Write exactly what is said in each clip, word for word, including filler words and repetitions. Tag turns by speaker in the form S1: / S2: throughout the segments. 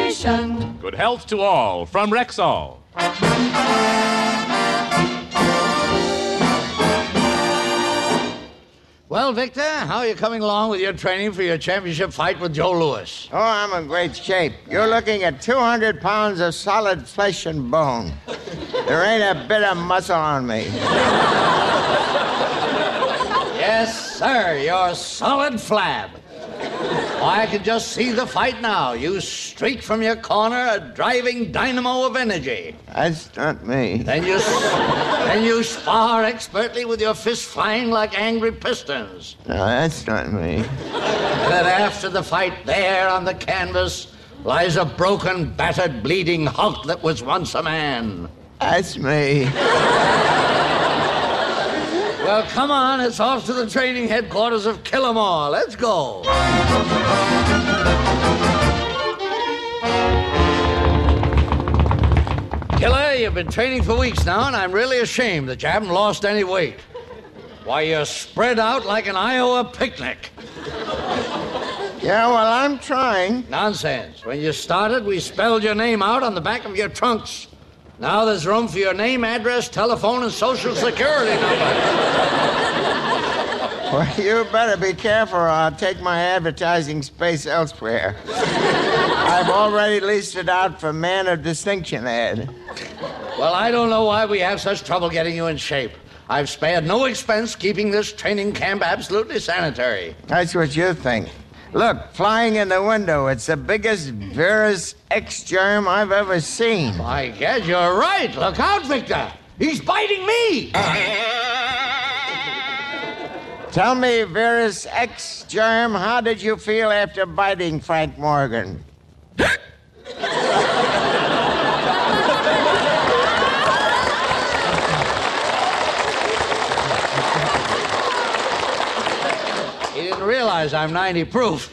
S1: Nation.
S2: Good health to all from Rexall.
S3: Well, Victor, how are you coming along with your training for your championship fight with Joe Louis?
S4: Oh, I'm in great shape. You're looking at two hundred pounds of solid flesh and bone. There ain't a bit of muscle on me.
S3: Yes, sir, you're solid flab. Why, I can just see the fight now. You streak from your corner a driving dynamo of energy.
S4: That's not me.
S3: Then you, then you spar expertly with your fists flying like angry pistons.
S4: No, that's not me.
S3: And then after the fight, there on the canvas lies a broken, battered, bleeding hulk that was once a man.
S4: That's me.
S3: Well, come on, it's off to the training headquarters of Killamore. Let's go. Killer, you've been training for weeks now, and I'm really ashamed that you haven't lost any weight. Why, you're spread out like an Iowa picnic.
S4: Yeah, well, I'm trying.
S3: Nonsense. When you started, we spelled your name out on the back of your trunks. Now there's room for your name, address, telephone, and social security number.
S4: Well, you better be careful or I'll take my advertising space elsewhere. I've already leased it out for Man of Distinction ad.
S3: Well, I don't know why we have such trouble getting you in shape. I've spared no expense keeping this training camp absolutely sanitary.
S4: That's what you think. Look, flying in the window, it's the biggest virus X germ I've ever seen.
S3: My God, you're right. Look out, Victor. He's biting me.
S4: Tell me, virus X germ, how did you feel after biting Frank Morgan?
S3: He didn't realize I'm ninety proof.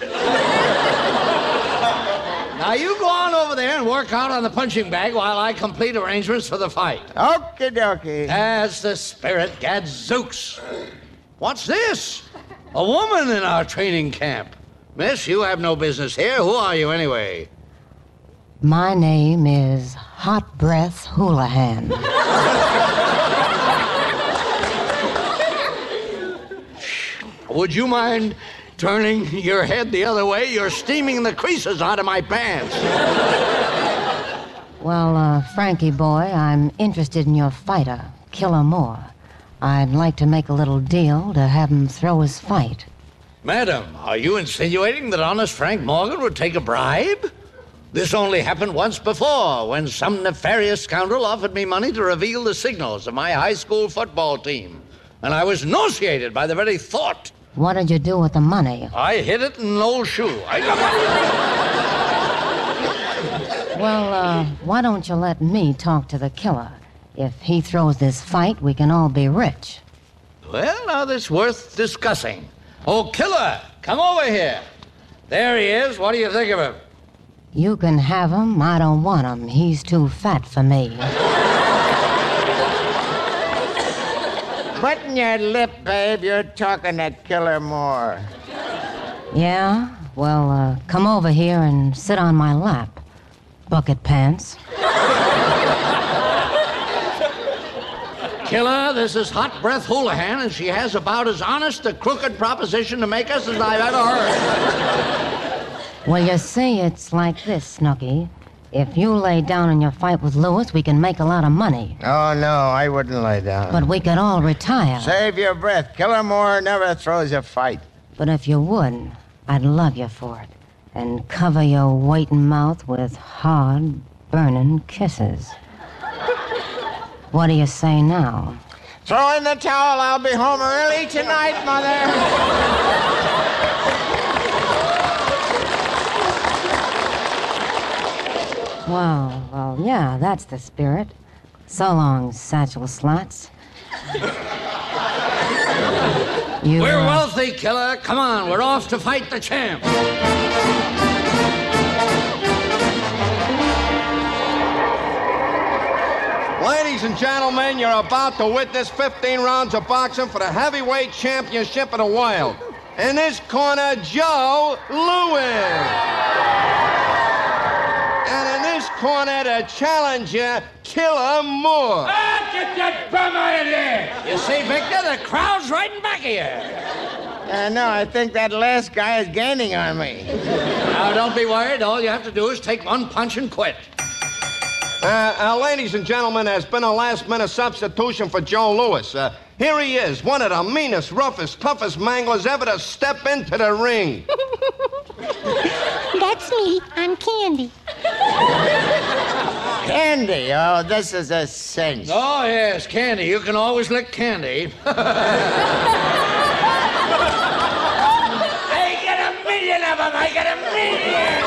S3: Now, you go on over there and work out on the punching bag while I complete arrangements for the fight.
S4: Okie dokie.
S3: That's the spirit, gadzooks. What's this? A woman in our training camp. Miss, you have no business here. Who are you, anyway?
S5: My name is Hot Breath Houlihan.
S3: Would you mind turning your head the other way? You're steaming the creases out of my pants.
S5: Well, uh, Frankie boy, I'm interested in your fighter, Killer Moore. I'd like to make a little deal to have him throw his fight.
S3: Madam, are you insinuating that honest Frank Morgan would take a bribe? This only happened once before, when some nefarious scoundrel offered me money to reveal the signals of my high school football team. And I was nauseated by the very thought.
S5: What did you do with the money?
S3: I hid it in an old shoe. I...
S5: Well, uh, why don't you let me talk to the killer? If he throws this fight, we can all be rich.
S3: Well, now that's worth discussing. Oh, Killer, come over here. There he is. What do you think of him?
S5: You can have him. I don't want him. He's too fat for me.
S4: Button your lip, babe. You're talking to Killer Moore.
S5: Yeah? Well, uh, come over here and sit on my lap. Bucket pants.
S3: Killer, this is Hot Breath Houlihan, and she has about as honest a crooked proposition to make us as I've ever heard.
S5: Well, you see, it's like this, Snooky. If you lay down in your fight with Louis, we can make a lot of money.
S4: Oh, no, I wouldn't lay down.
S5: But we could all retire.
S4: Save your breath. Killer Moore never throws a fight.
S5: But if you would, I'd love you for it. And cover your waiting mouth with hard, burning kisses. What do you say now?
S4: Throw in the towel. I'll be home early tonight, Mother.
S5: Well, well, yeah, that's the spirit. So long, satchel slots. You,
S3: We're
S5: uh,
S3: wealthy, Killer. Come on, we're off to fight the champ.
S6: Ladies and gentlemen, you're about to witness fifteen rounds of boxing for the heavyweight championship of the world. In this corner, Joe Louis. corner to challenger, Killer Moore.
S2: Ah, get that bum out of there!
S3: You see, Victor, the crowd's right in back of you.
S4: Uh, no, I think that last guy is gaining on me.
S3: Now, don't be worried. All you have to do is take one punch and quit.
S6: Uh, uh, ladies and gentlemen, there's been a last-minute substitution for Joe Louis. Uh, here he is, one of the meanest, roughest, toughest manglers ever to step into the ring.
S1: That's me. I'm Candy.
S4: Candy, oh, this is a cinch.
S3: Oh, yes, Candy. You can always lick Candy.
S2: I get a million of them! I get a million!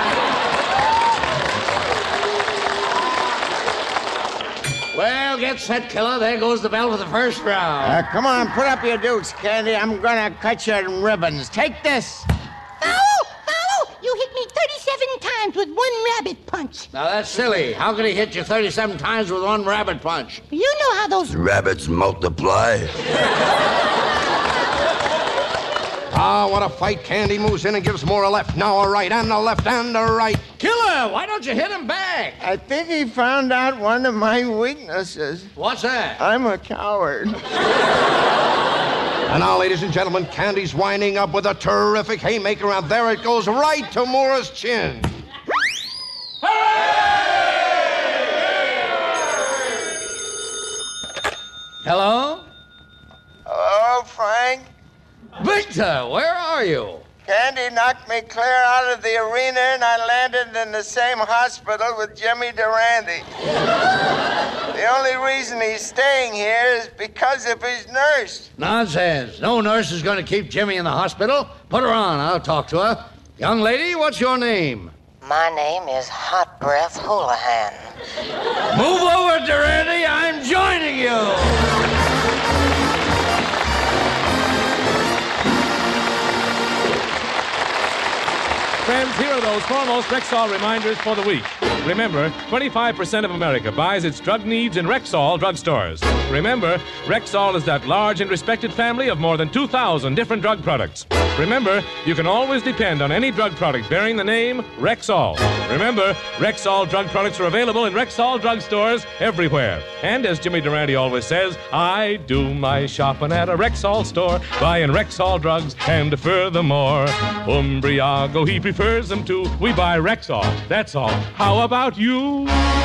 S3: Well, get set, Killer. There goes the bell for the first round.
S4: Uh, come on, put up your dukes, Candy. I'm gonna cut you in ribbons. Take this.
S1: Foul! Foul! You hit me thirty-seven times with one rabbit punch.
S3: Now, that's silly. How could he hit you thirty-seven times with one rabbit punch?
S1: You know how those...
S7: Rabbits multiply.
S6: Ah, what a fight. Candy moves in and gives Moore a left, now a right, and a left, and a right.
S3: Killer, why don't you hit him back?
S4: I think he found out one of my weaknesses.
S3: What's that?
S4: I'm a coward.
S6: And now, ladies and gentlemen, Candy's winding up with a terrific haymaker, and there it goes right to Moore's chin.
S3: Hello?
S4: Hello, Frank?
S3: Victor, where are you?
S4: Candy knocked me clear out of the arena, and I landed in the same hospital with Jimmy Durante. The only reason he's staying here is because of his nurse.
S3: Nonsense. No nurse is going to keep Jimmy in the hospital. Put her on. I'll talk to her. Young lady, what's your name?
S5: My name is Hot Breath Houlihan.
S3: Move over, Durante. I'm joining you.
S2: Friends, here are those foremost Rexall reminders for the week. Remember, twenty-five percent of America buys its drug needs in Rexall drugstores. Remember, Rexall is that large and respected family of more than two thousand different drug products. Remember, you can always depend on any drug product bearing the name Rexall. Remember, Rexall drug products are available in Rexall drugstores everywhere. And as Jimmy Durante always says, I do my shopping at a Rexall store, buying Rexall drugs, and furthermore, Umbriago, he prefers them too. We buy Rexall, that's all. How about you?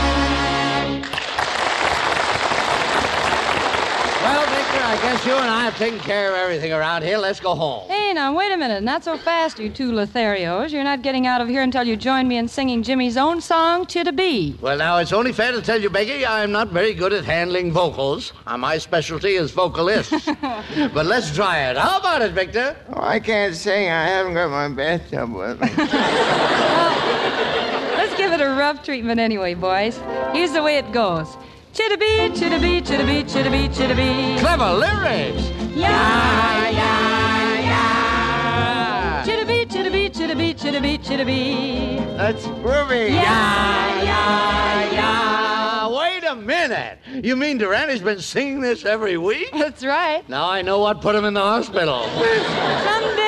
S3: Well, Victor, I guess you and I have taken care of everything around here. Let's go home.
S8: Hey, now, wait a minute. Not so fast, you two Lotharios. You're not getting out of here until you join me in singing Jimmy's own song, Chittabee.
S3: Well, now, it's only fair to tell you, Becky, I'm not very good at handling vocals. Uh, My specialty is vocalist. But let's try it. How about it, Victor?
S4: Oh, I can't sing. I haven't got my bathtub with me.
S8: Let's give it a rough treatment anyway, boys. Here's the way it goes. Chittabee, chittabee, chittabee, chittabee, chittabee.
S3: Clever lyrics.
S8: Yeah, yeah, yeah. Chittabee, chittabee, chittabee, chittabee, chittabee.
S4: That's groovy.
S3: Yeah, yeah, yeah. Wait a minute. You mean Durante's been singing this every week?
S8: That's right.
S3: Now I know what put him in the hospital.
S8: Someday